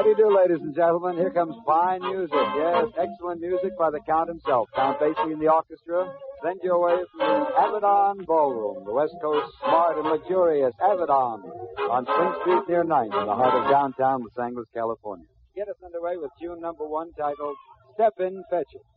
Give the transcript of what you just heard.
How do you do, ladies and gentlemen? Here comes fine music. Yes, excellent music by the Count himself. Count Basie in the orchestra. Send you away from the Avedon Ballroom, the West Coast smart and luxurious Avedon on Spring Street near 9th in the heart of downtown Los Angeles, California. Get us underway with tune number 1 titled Step In, Fetch It.